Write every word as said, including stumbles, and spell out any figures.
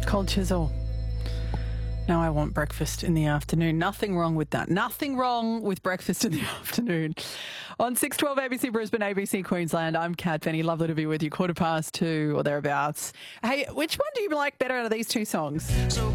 Cold Chisel. Now I want breakfast in the afternoon. Nothing wrong with that. Nothing wrong with breakfast in the afternoon. On six twelve A B C Brisbane, A B C Queensland, I'm Kat Penny. Lovely to be with you. Quarter past two or thereabouts. Hey, which one do you like better out of these two songs? So